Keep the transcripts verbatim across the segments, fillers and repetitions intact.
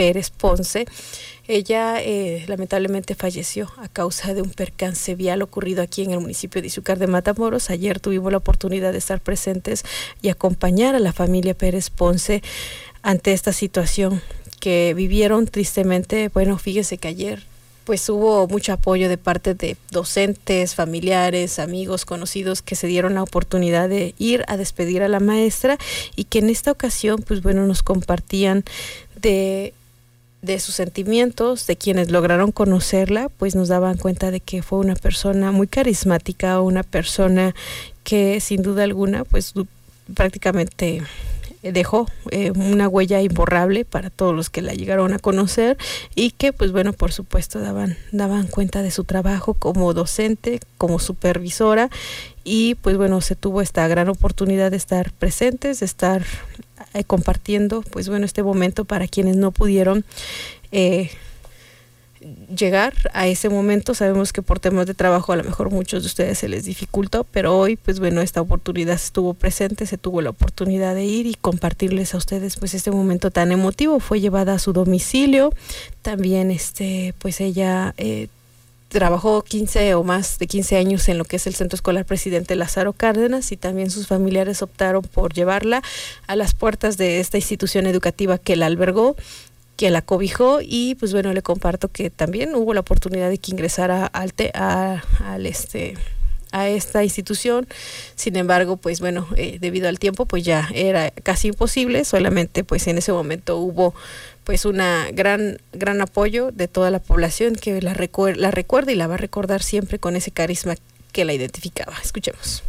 Pérez Ponce. Ella eh, lamentablemente falleció a causa de un percance vial ocurrido aquí en el municipio de Izúcar de Matamoros. Ayer tuvimos la oportunidad de estar presentes y acompañar a la familia Pérez Ponce ante esta situación que vivieron tristemente. Bueno, fíjese que ayer pues hubo mucho apoyo de parte de docentes, familiares, amigos, conocidos que se dieron la oportunidad de ir a despedir a la maestra y que en esta ocasión pues bueno nos compartían de de sus sentimientos, de quienes lograron conocerla, pues nos daban cuenta de que fue una persona muy carismática, una persona que sin duda alguna pues prácticamente dejó eh, una huella imborrable para todos los que la llegaron a conocer y que pues bueno por supuesto daban daban cuenta de su trabajo como docente, como supervisora y pues bueno se tuvo esta gran oportunidad de estar presentes, de estar eh, compartiendo pues bueno este momento para quienes no pudieron eh, llegar a ese momento. Sabemos que por temas de trabajo a lo mejor muchos de ustedes se les dificultó, pero hoy pues bueno esta oportunidad estuvo presente, se tuvo la oportunidad de ir y compartirles a ustedes pues este momento tan emotivo. Fue llevada a su domicilio, también este pues ella eh, trabajó quince o más de quince años en lo que es el Centro Escolar Presidente Lázaro Cárdenas y también sus familiares optaron por llevarla a las puertas de esta institución educativa que la albergó, que la cobijó y pues bueno le comparto que también hubo la oportunidad de que ingresara al, te, a, al este a esta institución. Sin embargo pues bueno eh, debido al tiempo pues ya era casi imposible, solamente pues en ese momento hubo pues una gran gran apoyo de toda la población que la, recuer la recuerda y la va a recordar siempre con ese carisma que la identificaba. Escuchemos.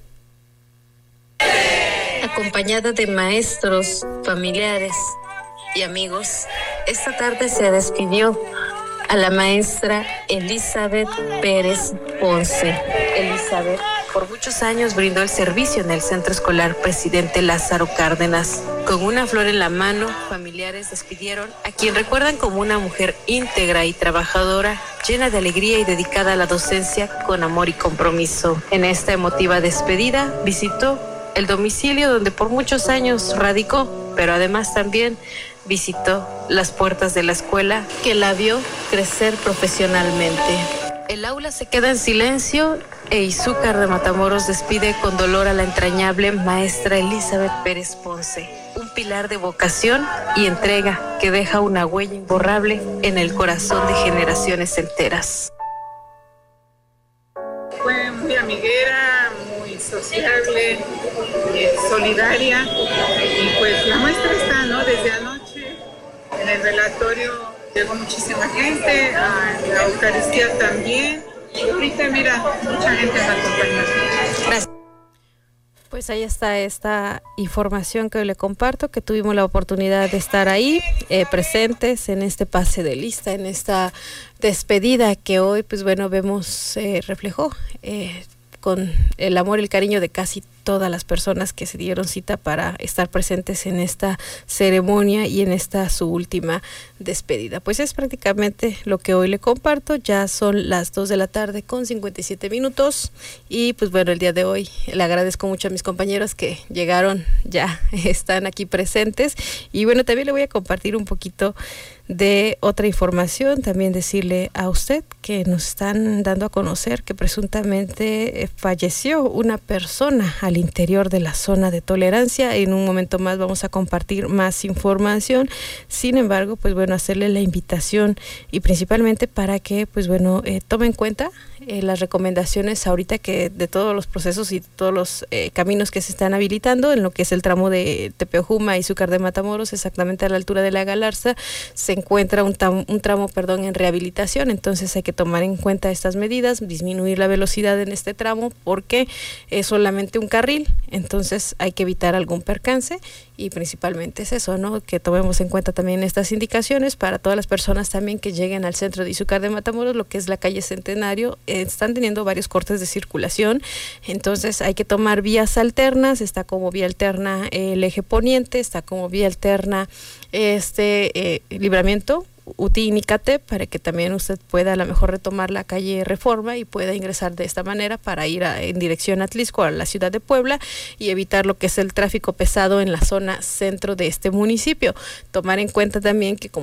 Acompañada de maestros, familiares y amigos, esta tarde se despidió a la maestra Elizabeth Pérez Ponce. Elizabeth por muchos años brindó el servicio en el Centro Escolar Presidente Lázaro Cárdenas. Con una flor en la mano, familiares despidieron a quien recuerdan como una mujer íntegra y trabajadora, llena de alegría y dedicada a la docencia con amor y compromiso. En esta emotiva despedida visitó el domicilio donde por muchos años radicó, pero además también visitó las puertas de la escuela que la vio crecer profesionalmente. El aula se queda en silencio e Izúcar de Matamoros despide con dolor a la entrañable maestra Elizabeth Pérez Ponce, un pilar de vocación y entrega que deja una huella imborrable en el corazón de generaciones enteras. Fue muy amiguera, muy sociable, eh, solidaria y pues la muestra está, ¿no? Desde anoche en el velatorio llegó muchísima gente, a la Eucaristía también y ahorita mira, mucha gente en la compañía. Gracias. Pues ahí está esta información que hoy le comparto, que tuvimos la oportunidad de estar ahí eh, presentes en este pase de lista, en esta despedida que hoy pues bueno vemos eh, reflejó eh, con el amor y el cariño de casi todas las personas que se dieron cita para estar presentes en esta ceremonia y en esta su última despedida. Pues es prácticamente lo que hoy le comparto. Ya son las dos de la tarde con cincuenta y siete minutos y pues bueno, el día de hoy le agradezco mucho a mis compañeros que llegaron, ya están aquí presentes y bueno, también le voy a compartir un poquito de otra información, también decirle a usted que nos están dando a conocer que presuntamente falleció una persona al interior de la zona de tolerancia. En un momento más vamos a compartir más información. Sin embargo, pues bueno, hacerle la invitación y principalmente para que pues bueno eh, tome en cuenta eh, las recomendaciones ahorita que de todos los procesos y todos los eh, caminos que se están habilitando en lo que es el tramo de Tepeojuma y Izúcar de Matamoros, exactamente a la altura de la Galarza, se encuentra un, tam, un tramo perdón, en rehabilitación. Entonces hay que tomar en cuenta estas medidas, disminuir la velocidad en este tramo porque es solamente un carril, entonces hay que evitar algún percance y principalmente es eso, ¿no? Que tomemos en cuenta también estas indicaciones para todas las personas también que lleguen al centro de Izúcar de Matamoros, lo que es la calle Centenario, eh, están teniendo varios cortes de circulación, entonces hay que tomar vías alternas. Está como vía alterna eh, el eje poniente, está como vía alterna este eh, libramiento Uti y Nicate, para que también usted pueda a lo mejor retomar la calle Reforma y pueda ingresar de esta manera para ir a, en dirección a Atlixco, a la ciudad de Puebla, y evitar lo que es el tráfico pesado en la zona centro de este municipio. Tomar en cuenta también que como